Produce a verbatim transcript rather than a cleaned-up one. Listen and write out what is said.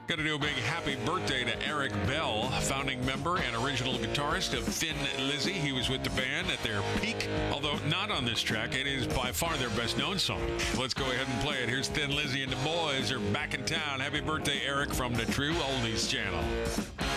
Got to do a big happy birthday to Eric Bell, founding member and original guitarist of Thin Lizzy. He was with the band at their peak, although not on this track. It is by far their best known song. Let's go ahead and play it. Here's Thin Lizzy and the boys are back in town. Happy birthday, Eric, from the True Oldies Channel.